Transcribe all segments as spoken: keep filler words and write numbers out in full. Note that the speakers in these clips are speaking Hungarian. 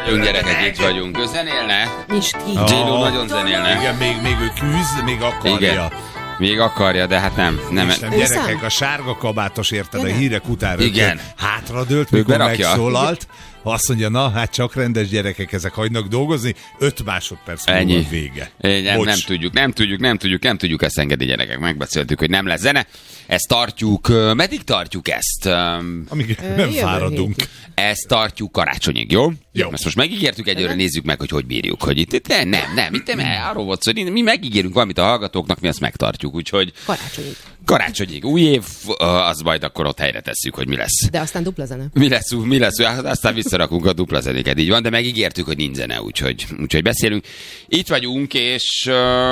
vagyunk, gyerekek, itt vagyunk. Ő zenélne? Nyisd ki. Gino nagyon zenélne. Igen, még, még ő küzd, még akarja. Igen. Még akarja, de hát nem. nem. Isten, gyerekek, a sárga kabátos, érted, a hírek után igen. hátradőlt, mikor megszólalt. Azt mondja, na, hát csak rendes gyerekek, ezek hagynak dolgozni, öt másodperc múlva vége. Nem, nem tudjuk, nem tudjuk, nem tudjuk, nem tudjuk ezt engedni, gyerekek. Megbeszéltük, hogy nem lesz zene. Ezt tartjuk, meddig tartjuk ezt? Amíg nem fáradunk. Ezt tartjuk karácsonyig, jó? Jó. Ezt most megígértük, egyőre nézzük meg, hogy hogy bírjuk. Hogy itt, itt nem, nem, nem, itt nem, arról volt szó, mi megígérünk valamit a hallgatóknak, mi azt megtartjuk, úgyhogy... Karácsonyig. Karácsonyig. Új év, az majd akkor ott helyre tesszük, hogy mi lesz. De aztán dupla zene. Mi lesz, mi lesz, aztán visszarakunk a dupla zenéket, így van, de megígértük, hogy nincs zene, úgyhogy, úgyhogy beszélünk. Itt vagyunk, és,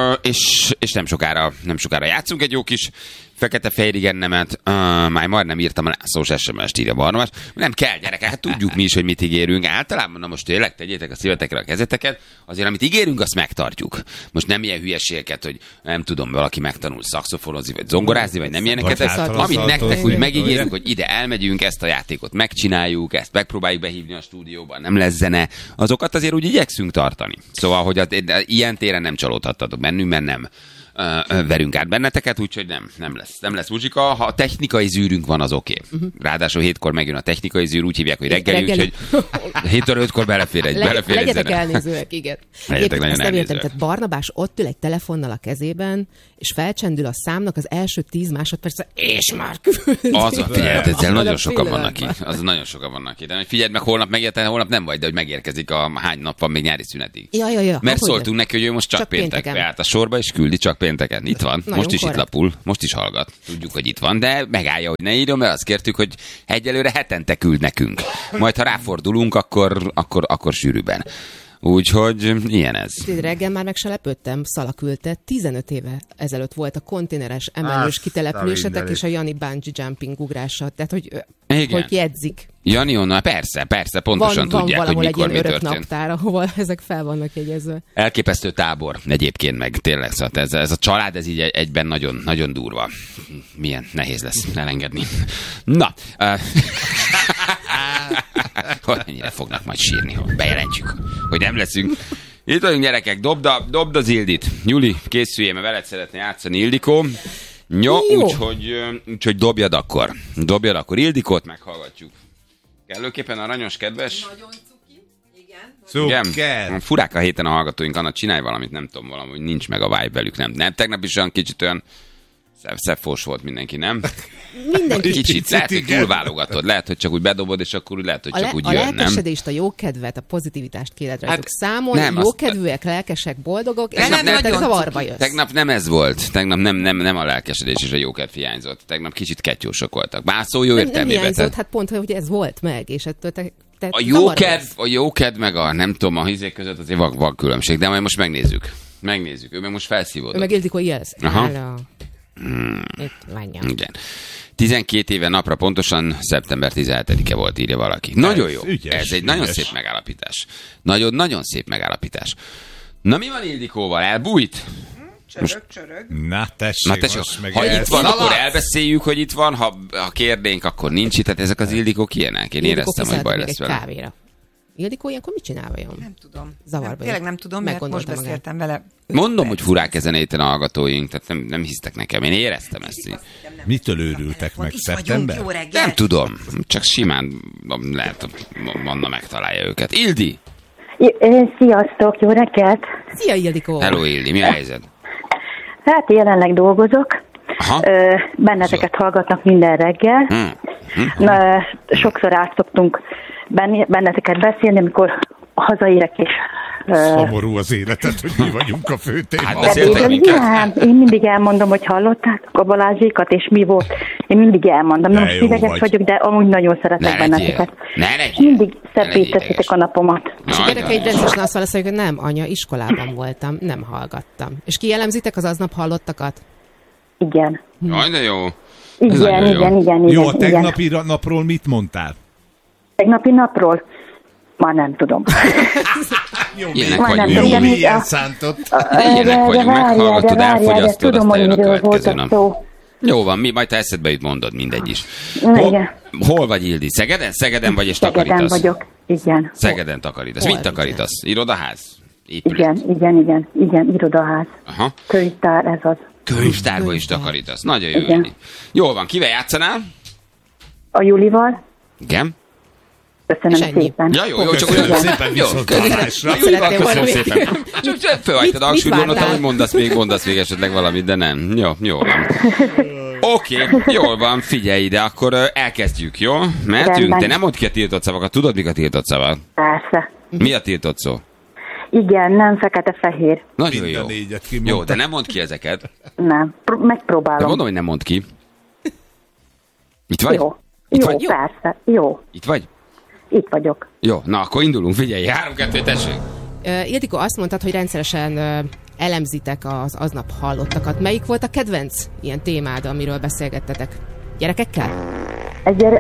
és, és nem sokára, nem sokára játszunk egy jó kis fekete-fehér igennemet, uh, már majdnem írtam a Lászlós es em est, írja Barnabás. Nem kell, gyerekek, hát tudjuk mi is, hogy mit ígérünk. Általában, na most tényleg tegyétek a szívetekre a kezeteket, azért amit ígérünk, azt megtartjuk. Most nem ilyen hülyeségeket, hogy nem tudom, valaki megtanul szaxofonozni, vagy zongorázni, vagy nem ilyeneket. Amit nektek úgy megígérünk, hogy ide elmegyünk, ezt a játékot megcsináljuk, ezt megpróbáljuk behívni a stúdióban, nem lesz zene, azokat azért úgy igyekszünk tartani. Szóval, hogy az, ilyen téren nem csalódhattatok bennünk, mert nem Uh, verünk át benneteket, úgyhogy nem, nem lesz. Nem lesz muzsika. Ha a technikai zűrünk van, az oké. Okay. Uh-huh. Ráadásul hétkor megjön a technikai zűr, úgy hívják, hogy reggeli, reggeli. Úgyhogy héttől ötkor belefér egy, Le, belefér egy legyetek zene. elnézőek, igen. Legyetek nagyon elnézőek. Tehát Barnabás ott ül egy telefonnal a kezében, és felcsendül a számnak az első tíz másodpercre, és már küldi. Az a figyelj, ezzel nagyon sokan vannak itt. Az nagyon sokan vannak itt. De figyeld meg, holnap megérte, holnap nem vagy, de hogy megérkezik a hány nap van még nyári szünetig. Ja, ja, ja. Mert szóltunk neki, hogy ő most csak, csak péntek beállt a sorba, és küldi csak pénteken. Itt van. Nagyon most is korrekt. Itt lapul, most is hallgat. Tudjuk, hogy itt van, de megállja, hogy ne írjon, mert azt kértük, hogy egyelőre hetente küld nekünk. Majd, ha ráfordulunk, akkor, akkor, akkor sűrűben. Úgyhogy ilyen ez. Reggel már meg se lepődtem, Szala küldte, tizenöt éve ezelőtt volt a konténeres emelős kitelepülésetek és a Jani bungee jumping ugrása. Tehát, hogy, hogy jegyzik. Jani onnan, persze, persze, pontosan van, tudják, van hogy mikor mi történt. Van valahol egy ilyen örök naptár, ahol ezek fel vannak jegyezve. Elképesztő tábor egyébként meg, tényleg, szóval ez, ez a család, ez így egyben nagyon, nagyon durva. Milyen nehéz lesz elengedni. Na, uh, mennyire fognak majd sírni, hogy bejelentjük, hogy nem leszünk. Itt vagyunk, gyerekek, dobd, a, dobd az Ildit. Nyuli, készüljél, mert veled szeretné játszani, Ildikó. Jó, úgyhogy, úgyhogy dobjad akkor. Dobjad akkor Ildikót, meghallgatjuk. Kellőképpen aranyos, kedves? Nagyon cuki, igen. Cuker. Furák a héten a hallgatóink, Anna, csinálj valamit, nem tudom, valahogy nincs meg a vibe velük, nem. Nem, tegnap is olyan kicsit olyan szeffós volt mindenki, nem? Mindenki. Kicsit, lehet, hogy túlválogatod, lehet, hogy csak úgy bedobod, és akkor úgy lehet, hogy csak le, úgy a jön, nem? A lelkesedést, a jókedvet, a pozitivitást kéred rajtuk Hát, számon, nem, jókedvűek, lelkesek, boldogok, és nem, nem, nem, zavarba jössz. Tegnap nem ez volt, tegnap nem, nem, nem a lelkesedés és a jókedv hiányzott, tegnap kicsit ketyósok voltak. Bár szó jó értelmében. Nem, nem hiányzott, hát pont, hogy ez volt meg, és ettől te, te a jókedv, a jókedv meg a nem tudom, a hizék között azért van, van különbség, de majd most megnézzük. Megnézzük, ő meg most felszívódott. Ő meg Ildikó jelsz. Aha. Hmm. Igen. tizenkét éve napra pontosan szeptember tizenhetedike volt, írja valaki. Nagyon jó. Ügyes, Ez egy ügyes. nagyon szép megállapítás. Nagyon-nagyon szép megállapítás. Na mi van Ildikóval? Elbújt? Csörög, csörög. Na tessék, Na, tessék most meg ha el... itt van, akkor elbeszéljük, hogy itt van, ha, ha kérdénk, akkor nincs itt. Tehát ezek az Ildikók ilyenek. Én Ildikó éreztem, hogy baj lesz egy vele. kávéra. Ildikó ilyenkor mit csinál vajon? Nem tudom. Zavarba nem, tényleg nem tudom, mert most beszéltem vele. Mondom, hogy furák ezen a héten a hallgatóink, tehát nem, nem hisztek nekem. Én éreztem ezt így. Mitől őrültek meg, szeptember? Nem tudom, csak simán lehet, Manna megtalálja őket. Ildi! Sziasztok, jó reggelt! Szia, Ildikó! Hello, Ildi, mi a helyzet? Hát jelenleg dolgozok. Aha. Ö, benneteket Szó. hallgatnak minden reggel. Hmm. Hmm. Na, sokszor át szoktunk benneteket beszélni, amikor hazaérek és... Szomorú az életet, hogy mi vagyunk a fő téma. Hát beszéltek minket? Nem, én mindig elmondom, hogy hallottátok a Balázsékat, és mi volt. Én mindig elmondom. Nem most ideges vagyok, de amúgy nagyon szeretek ne benneteket. Ne legyél. Mindig szebbé teszitek a napomat. És a gyerek egy rendszeresen azt válaszol, hogy nem, anya, iskolában voltam, nem hallgattam. És kijellemzitek az aznap hallottakat? Igen. Jaj, de jó. Igen, igen, igen, igen. Jó, a tegnapi igen. napról mit mondtál? Tegnapi napról? Már nem tudom. Jó, ilyenek még, vagyunk. jó, tudom, milyen a- szántott. Ilyenek vagyunk, meghallgatod, elfogyasztod, tudom, aztán jön a hogy miről következő volt nap. szó. Jó van, mi majd ha eszedbe jut, mondod, mindegy is. Na, Hol, igen. hol vagy, Ildi? Szegeden? Szegeden vagy és Szegeden takarítasz? vagyok. Igen. Szegeden takarítasz. Mit takarítasz? Irodaház? Épület. Igen, igen, igen, igen, irodaház. Aha. Könyvtár, ez az. Könyvtárba is takarítasz. Nagyon jó. Igen. Jól van, kivel játszanál? A Julival. Igen. Köszönöm szépen. Ja, jó, jó, csak olyan szépen viszontlátásra. Köszönöm szépen. Csak fölhagytad a hangsúlyt, gondoltam, hogy mondasz még, mondasz még esetleg valamit, de nem. Jó, jó van. Oké, okay, jól van, figyelj ide, akkor elkezdjük, jó? Mehetünk? Te nem mondd ki a tiltott szavakat, tudod, mik a tiltott szavak? Persze. Mi a tiltott szó? Igen, nem fekete-fehér. Nagyon jó. Jó, de nem mondd ki ezeket. Nem, Pro- megpróbálom. De mondom, hogy nem mondd ki. Itt vagy? Jó, Itt jó vagy? persze, jó. Itt vagy? Itt vagyok. Jó, na akkor indulunk, figyelj, három, kettő, tessék. Uh, Ildikó, azt mondtad, hogy rendszeresen uh, elemzitek az aznap hallottakat. Melyik volt a kedvenc ilyen témád, amiről beszélgettetek? Gyerekekkel? Egy gyere...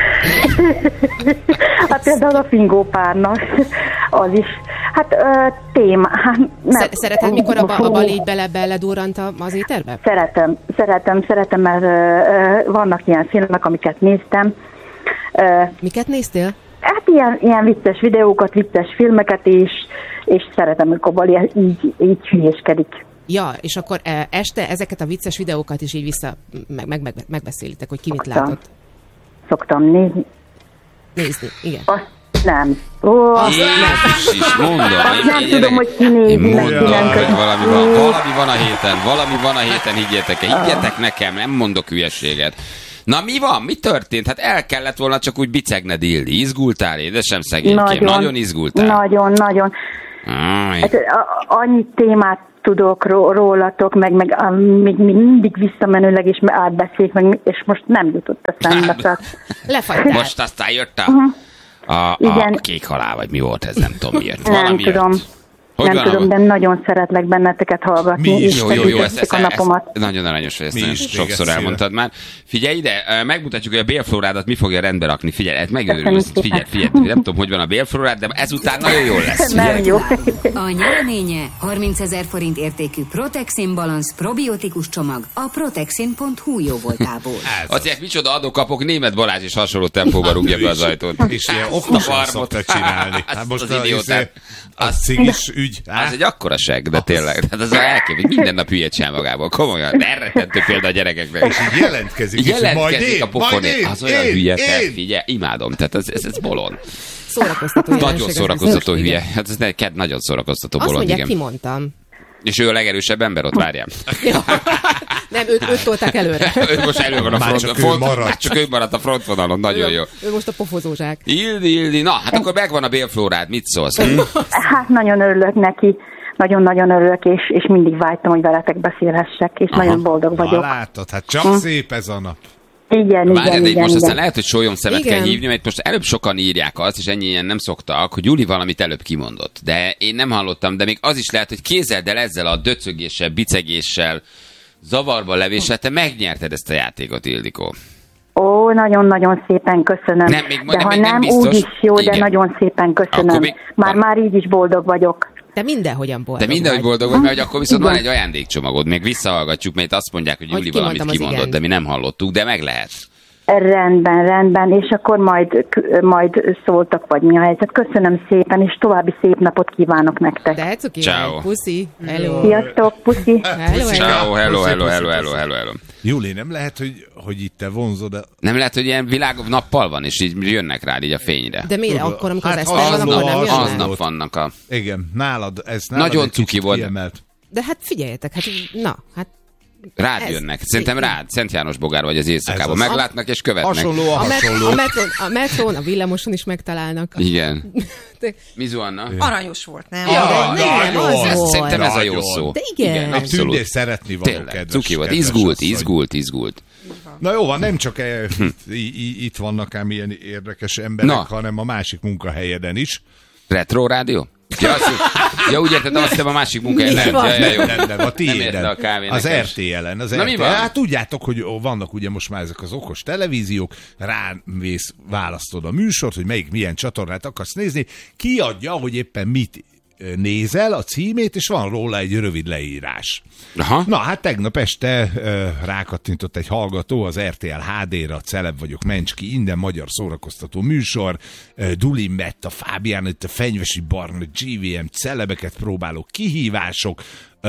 hát például a fingópárnak, az is. Hát ö, téma. Hát, nem. Szereted, mikor a, ba- a bal így bele beledurrant az éterbe? Szeretem, szeretem, szeretem, mert ö, ö, vannak ilyen filmek, amiket néztem. Ö, Miket néztél? Hát ilyen, ilyen vicces videókat, vicces filmeket is, és szeretem, amikor Bali így, így hülyéskedik. Ja, és akkor este ezeket a vicces videókat is így vissza meg, meg, meg, megbeszélitek, hogy ki mit látott. Szoktam nézni. Nézni, igen. Azt nem. Ó, Jézus is, mondom. Azt nem én, tudom, hogy ki nézi, meg ki nem hogy valami van, valami van a héten, valami van a héten, higgyetek el. Higgyetek nekem, nem mondok hülyességet. Na mi van? Mi történt? Hát el kellett volna csak úgy bicegned, Ildi. Izgultál, édesem szegénykém? Nagyon, nagyon izgultál. Nagyon, nagyon. Hát, a, annyi témát tudok rólatok, meg, meg a, még mindig visszamenőleg is átbeszéljük, meg, és most nem jutott eszembe. Lefagytál. Most aztán jött a, uh-huh. a, a, a kék halál, vagy mi volt ez, nem tudom miért. Nem tudom. Jött. Hogy nem tudom, de nagyon szeretlek benneteket hallgatni. Mi is, jó, jó, jó, ezt, ezt, a napomat. Ezt, nagyon aranyos, hogy ezt nagyon sokszor elmondtad már. Figyelj ide, megmutatjuk, hogy a bélflórádat mi fogja rendbe rakni. Figyelj, ez megőrülsz. Figyelj, figyelj, nem tudom, hogy van a bélflórád, de ezután nagyon jól lesz. Nem jó. A nyereménye harmincezer forint értékű Protexin Balance probiotikus csomag a protexin pont hu jó voltából. Azt mondják, micsoda adókapok, Németh Balázs is hasonló tempóban rúgja be az ajtót. És ilyen okosan szokta csinálni. Hát most az idiótát. A cigis ügy. Ez egy akkora seg, de tényleg. Tehát az elkép, hogy minden nap hülyet csinál magából. Komolyan, erretentő példa a gyerekeknek. És így jelentkezik. Jelentkezik és a pofonért. Az olyan hülye, figyelj, imádom. Tehát ez, ez, ez bolond. Szórakoztató. Nagyon szórakoztató hülye. Hát ez neked nagyon szórakoztató bolond, igen. Azt mondják, kimondtam. És ő a legerősebb ember, ott várjál. Nem, őt, őt tolták előre. Ő most elő van a front, csak, front, ő maradt. csak ő maradt a frontvonalon, nagyon jó. Ő most a pofozózsák. Ildi, Ildi, na, hát akkor megvan a bélflórád, mit szólsz? Hm? Hát nagyon örülök neki, nagyon-nagyon örülök, és, és mindig vágytam, hogy veletek beszélhessek, és aha, nagyon boldog vagyok. Ha látod, hát csak hm. szép ez a nap. Igen, Várjál, igen, de igen. most igen. aztán lehet, hogy sólyom szemet igen. kell hívni, mert most előbb sokan írják azt, és ennyien nem szoktak, hogy Juli valamit előbb kimondott. De én nem hallottam, de még az is lehet, hogy kézeld el ezzel a döcögéssel, bicegéssel, zavarba levéssel, te megnyerted ezt a játékot, Ildikó. Ó, nagyon-nagyon szépen köszönöm. Nem, még, de de ha még nem, nem biztos. úgy is jó, igen. de nagyon szépen köszönöm. Még... Már, már így is boldog vagyok. De mindenhogyan boldog De mindenhogy boldog vagy, mert akkor viszont igen. van egy ajándékcsomagod, még visszahallgatjuk, mert azt mondják, hogy Juli valamit kimondott, de mi nem hallottuk, de meg lehet. Rendben, rendben, és akkor majd, majd szóltak, vagy mi a helyzet. Köszönöm szépen, és további szép napot kívánok nektek. De hát oké, ciao. Puszi. Hello. Sziasztok, puszi. Hello, hello, hello, hello, hello, hello, hello, hello. Júli, nem lehet, hogy, hogy itt te vonzod a... Nem lehet, hogy ilyen világ nappal van, és így jönnek rád így a fényre. De miért akkor, amikor hát az eszter van, akkor nem jönnek? Aznap vannak a... Igen, nálad, ez nálad nagyon cuki volt. Kiemelt. De hát figyeljetek, hát na, hát rád ez, jönnek. Szerintem rád. Szent János Bogár vagy az éjszakában. Meglátnak és követnek. Hasonló a hasonló. A, metrón, a metrón, a villamoson is megtalálnak. Igen. Mi Zuanna? Aranyos volt, nem? Ja, de nem, az ez, volt. Szerintem ez a jó szó. De igen. igen a tündér szeretni való, tényleg, kedves. Cuki volt. Izgult, izgult, izgult. Na jó van, nem csak e, itt vannak ám ilyen érdekes emberek, na. hanem a másik munkahelyeden is. Retro rádió? Ja, azt, ja, úgy értettem, azt hiszem a másik munkáján. Nem, ja, ja, jó. nem, nem, a tiéden. Az er té el-en. Az Na, er té el. Hát tudjátok, hogy vannak ugye most már ezek az okos televíziók, rámész, választod a műsort, hogy melyik milyen csatornát akarsz nézni, kiadja, hogy éppen mit nézel, a címét, és van róla egy rövid leírás. Aha. Na, hát tegnap este rákattintott egy hallgató az er té el há dé-ra, Celeb vagyok, Mencski, innen magyar szórakoztató műsor, Duli Metta, Fábián, itt a Fenyvesi Barna, gé vé em, celebeket próbáló kihívások,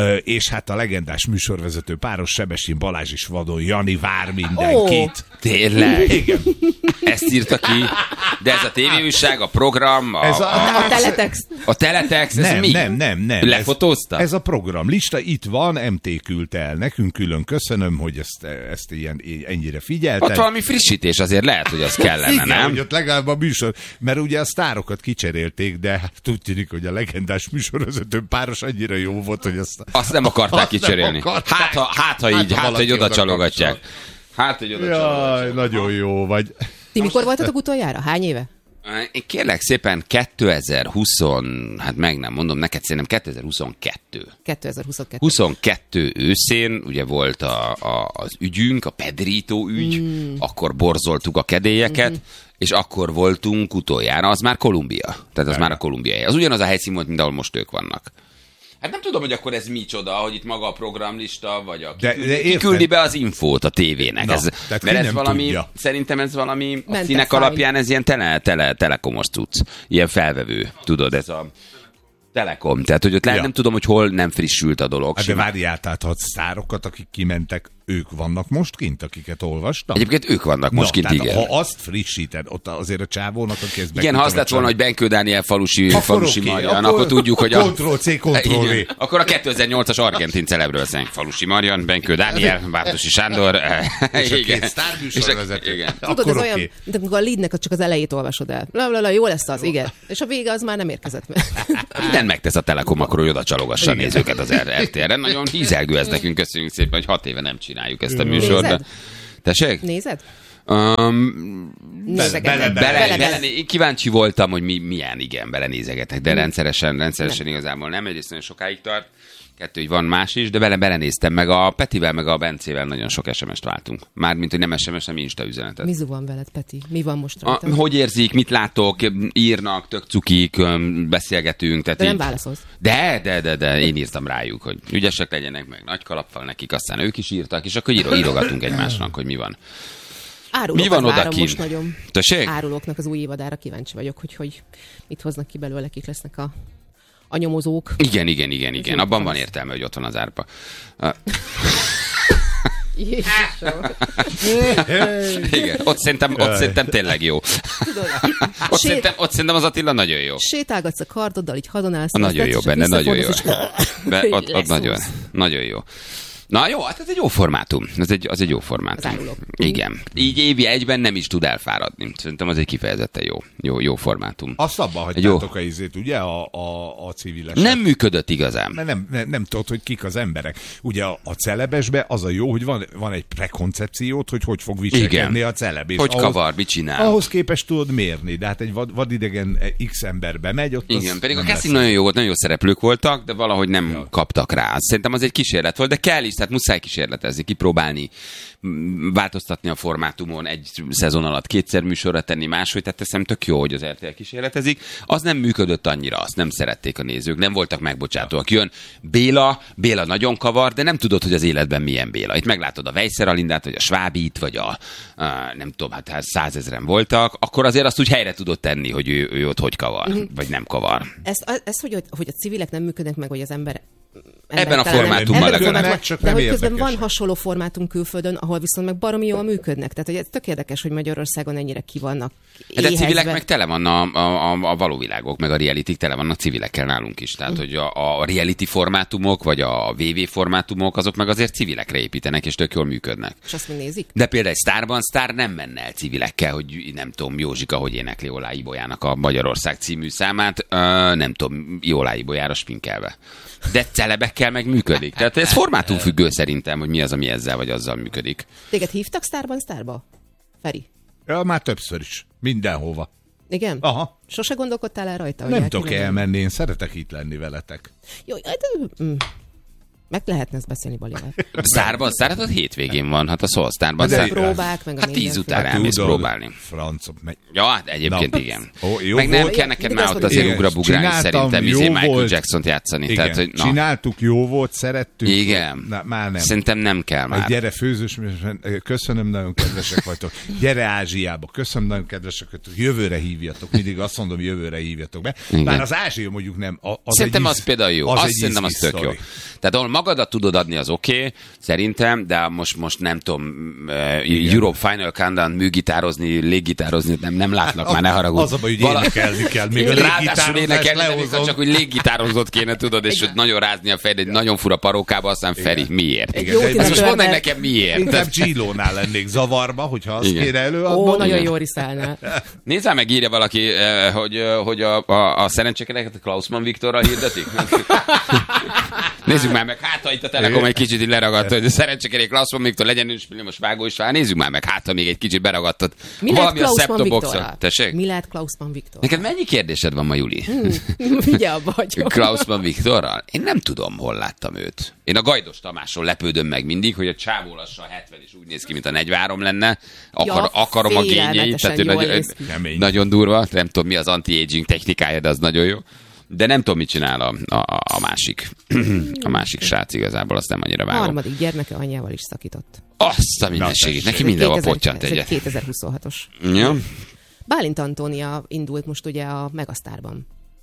és hát a legendás műsorvezető páros Sebestyén Balázs is vadon, Jani vár mindenkit. Oh, tényleg? Igen. Ezt írta ki, de ez a tévéújság, a program, a, ez a, a, a teletext. A teletext, ez nem, mi? Nem, nem, nem. Lefotózta? Ez, ez a program lista, itt van, em té küldte el nekünk, külön köszönöm, hogy ezt, ezt ilyen, ennyire figyeltem. Ott valami frissítés azért lehet, hogy az kellene, igen, nem? hogy ott legalább a műsor, mert ugye a sztárokat kicserélték, de hát úgy tűnik, hogy a legendás műsorvezető páros annyira jó volt, hogy azt Azt nem akarták azt kicserélni. Nem akarták. Hát, ha, hát, ha így, hát, hát hogy oda csalogatják. Hát, hogy oda csalogatják. Jaj, nagyon jó vagy. Ti mikor voltatok utoljára? Hány éve? Én kérlek szépen kétezer-húsz, hát meg nem mondom, neked szerintem kétezer-huszonkettő. kétezer-huszonkettő. huszonkettő őszén ugye volt a, a, az ügyünk, a Pedrito ügy, mm. akkor borzoltuk a kedélyeket, mm-hmm. és akkor voltunk utoljára, az már Kolumbia. Tehát az már a kolumbiai. Az ugyanaz a helyszín volt, mint ahol most ők vannak. Hát nem tudom, hogy akkor ez micsoda, hogy itt maga a programlista, vagy a kiküldi, de, de kiküldi be az infót a tévének. Na, ez, mert ez valami, tudja. Szerintem ez valami, a színek alapján ez ilyen tele, tele, telekomos cucc, ilyen felvevő, tudod, ez a Telekom. Tehát, hogy ott lehet, ja. nem tudom, hogy hol nem frissült a dolog. Hát de várjál, tehát ha sztárokat, akik kimentek, ők vannak most kint, akiket olvastam? Egyébként ők vannak most no, kint, igen. Ha azt frissíted, ott azért a csávónak, aki ezt igen, ha az lett volna, hogy Benkő Dániel falusi, falusi okay, Marian, akkor, akkor tudjuk, hogy a... Ctrl-C, Ctrl-V. Akkor a kétezer-nyolcas argentin celebről szánk. Falusi Marian, Benkő Dániel, Vártosi Sándor. És a két sztárműsorvezető. Tudod, ez olyan, de amikor a leadnek csak az elejét olvasod el. Lalala, jó lesz az, igen. És a vége az már nem érkezett meg. Minden megtesz a Telekom, akkor hogy oda csalogassa a nézőket az er té er-en. Nagyon hízelgő ez nekünk, köszönjük szépen, hogy hat éve nem csináljuk ezt a műsort. Nézed? Tessék? Nézed? Um, bele, bele, bele, bele, én kíváncsi voltam, hogy mi, milyen, igen, belenézegetek, de rendszeresen, rendszeresen nem. Igazából nem, egyrészt nagyon sokáig tart, kettő, hogy van más is, de bele belenéztem, meg a Petivel, meg a Bencével nagyon sok es em es-t váltunk. Mármint, hogy nem es em es, hanem Insta üzenetet. Mi van veled, Peti? Mi van most rajta? A, hogy érzik, mit látok, írnak, tök cukik, beszélgetünk. Tehát de nem így... válaszolsz. De, de, de, de, én írtam rájuk, hogy ügyesek legyenek, meg nagy kalappal nekik, aztán ők is írtak, és akkor író, írogatunk egymásnak, hogy mi van. Árulók mi van odakint? Most nagyon. Tessék? Árulóknak az új évadára kíváncsi vagyok, hogy, hogy mit hoznak ki belőle, kik lesznek a a nyomozók. Igen, igen, igen, igen. Abban van értelme, hogy ott van az árpa. Igen, ott szerintem, ott szerintem tényleg jó. Ott, Sét... szerintem, ott szerintem az Attila nagyon jó. Sétálgatsz a kardoddal, így hadonász. Nagyon jó benne, nagyon jó. Be, ott, ott nagyon, nagyon jó. Na jó, hát ez egy jó formátum. Ez egy, az egy jó formátum. Igen. Így évi egyben nem is tud elfáradni. Szerintem az egy kifejezetten jó, jó, jó formátum. Azt abban hagytátok a ízét, ugye, a, a, a civilesek. Nem működött igazán. Nem, nem, nem, nem tudod, hogy kik az emberek. Ugye a, a celebesbe az a jó, hogy van, van egy prekoncepciót, hogy hogy fog viselkedni a celeb. És hogy ahhoz, kavar, mit csinál. Ahhoz képest tudod mérni, de hát egy vad, vadidegen X ember bemegy, ott igen, pedig a casting nagyon jó volt, nagyon jó szereplők voltak, de valahogy nem ja. kaptak rá. Szerintem az egy kísérlet volt, de kell is, tehát muszáj kísérletezni, kipróbálni, változtatni a formátumon, egy szezon alatt kétszer műsorra tenni máshogy, tehát teszem tök jó, hogy az er té el kísérletezik. Az nem működött annyira, azt nem szerették a nézők, nem voltak megbocsátóak. Jön Béla, Béla nagyon kavar, de nem tudod, hogy az életben milyen Béla. Itt meglátod a Weiser Alindát, vagy a Schwabit, vagy a, a nem tudom, hát százezren voltak, akkor azért azt úgy helyre tudod tenni, hogy ő, ő ott hogy kavar, uh-huh. vagy nem kavar. Ezt, ezt hogy, hogy a civilek nem működnek meg, vagy az ember ebben a formátumban legalább. De hogy közben van hasonló formátum külföldön, ahol viszont meg baromi jól működnek. Tehát hogy ez tök érdekes, hogy Magyarországon ennyire ki vannak éhezve. De civilek meg tele van a, a, a való világok, meg a reality tele vannak civilekkel nálunk is. Tehát, mm. hogy a, a reality formátumok, vagy a vé vé formátumok, azok meg azért civilekre építenek, és tök jól működnek. És azt még nézik? De például egy Sztárban Sztár nem menne el civilekkel, hogy nem tudom, Józsika, hogy énekli Olá Ibolyának a Magyarország című számát, uh, nem tudom, Olá Ibolyára sminkelve. De celebekkel meg működik. Tehát ez formátumfüggő szerintem, hogy mi az, ami ezzel vagy azzal működik. Téged hívtak Sztárban Sztárba? Feri? Ja, már többször is. Mindenhova. Igen? Aha. Sose gondolkodtál el rajta? Nem tudok elmenni, én szeretek itt lenni veletek. Jó, de... Mm. Meg lehetne ezt beszélni Balival. Sztárban, Sztárban hétvégén van, hát a Soul Sztárban. Sztár... próbák, meg a hát tíz után hát elmész próbálni. Francok, meg... Ja, hát egyébként na. igen. Ó, jó meg nem volt. kell neked már ott azért ugrabugrálni szerintem izé Michael Jackson-t játszani. Igen. Tehát, hogy, csináltuk, jó volt, szerettük. Igen. Na, már nem. Szerintem nem kell már. Meg gyere főzős, köszönöm, nagyon kedvesek vagytok. Gyere Ázsiába, köszönöm, nagyon kedvesek vagytok. Jövőre hívjatok. Mindig azt mondom, jövőre hívjatok be. Igen. Bár az Ázsia mondjuk nem. Az szerintem egy az például jó. Az azt szerintem az tök jó. Tehát ahol magadat tudod adni, az oké, okay, szerintem, de most, most nem tudom, uh, Europe Final Countdown műgitározni, léggitározni, nem, nem látnak már, ne haragudj. Az a baj, hogy Vala... énekelni kell. Még a ráadásul énekelni, csak hogy léggitározott kéne, tudod, és hogy nagyon rázni a fejed egy nagyon fura parókába, aztán Feri, miért? Ezt most mondd meg nekem miért. Inkább G-Lónál lennék zavarba, hogyha azt igen. kéne előadni. Ó, nagyon jó riszálnál. Nézzál meg, írja valaki, hogy, hogy a, a, a szerencsékedeket Klausmann Viktorral hirdetik. Nézzük már meg, hát ha itt a Telekom egy kicsit így leragadt, hogy szerencsékerék Klausmann Viktor legyen most vágó is vár. Nézzük már meg, hát ha még egy kicsit beragadtott. Mi lehet Klausmann Viktorral? Mi lehet Klausmann Viktorral? Neked mennyi kérdésed van ma, Juli? Hmm, Figyelj, abba vagyok. Klausmann Viktorral? Én nem tudom, hol láttam őt. Én a Gajdos Tamásról lepődöm meg mindig, hogy a csávó lassan hetven és úgy néz ki, mint a negyvenhárom lenne. Akar, ja, akarom a gényeit, tehát ő nagyon, nagyon durva. Nem tudom, mi az anti-aging technikája, de az nagyon jó. De nem tudom, mit csinál a, a, a másik a másik srác igazából, azt nem annyira vágom. A harmadik gyermeke anyjával is szakított. Azt a mindenségét, neki mindenhol pottyant egyet. Ez egy kétezer-huszonhatos. Ja. Bálint Antónia indult most ugye a Megasztárban.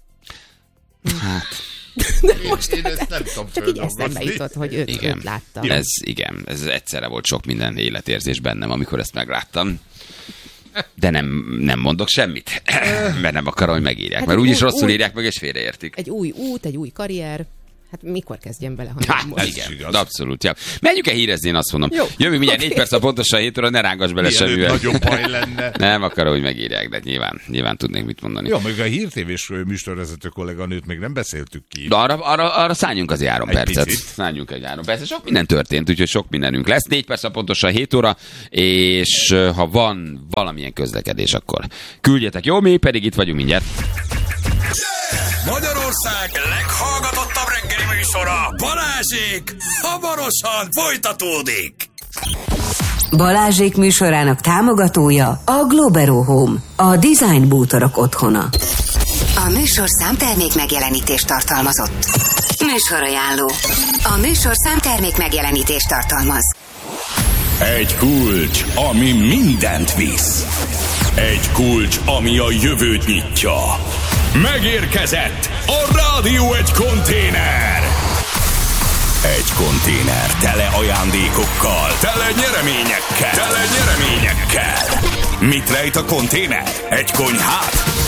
Hát... most én, én ezt nem tudom csak így eszembe jutott, hogy őt, igen. őt láttam. Ez, igen, ez egyszerre volt sok minden életérzés bennem, amikor ezt megláttam. De nem, nem mondok semmit, mert nem akarom, hogy megírják. Hát mert úgyis rosszul új, írják meg, és félreértik. Egy új út, egy új karrier. Hát mikor kezdjem bele, ha hát, most? Igen, abszolút. Ja. Menjünk-e hírezni, én azt mondom. Jó, jövő mindjárt okay. négy perc a pontosan hét óra, ne rángass bele semmivel. Nagyon baj lenne. Nem akarom, hogy megírják, de nyilván, nyilván tudnék mit mondani. Jó, meg a hírtévés műsorvezető kolléganőt még nem beszéltük ki. De arra, arra, arra szálljunk az három egy percet. Picit. Szálljunk egy három percet. Sok minden történt, úgyhogy sok mindenünk lesz. négy perc a pontosan hét óra, és ha van valamilyen közlekedés, akkor küldjetek. Jó, mi pedig itt vagyunk mindjárt. Magyarország leghallgatottabb reggeli műsora, Balázsék, hamarosan folytatódik. Balázsék műsorának támogatója a Globero Home, a design bútorok otthona. A műsorszám termék megjelenítést tartalmazott. Műsorajánló. A műsorszám termék megjelenítést tartalmaz. Egy kulcs, ami mindent visz. Egy kulcs, ami a jövőt nyitja. Megérkezett a Rádió egy konténer. Egy konténer tele ajándékokkal, tele nyereményekkel, tele nyereményekkel. Mit rejt a konténer? Egy konyhát?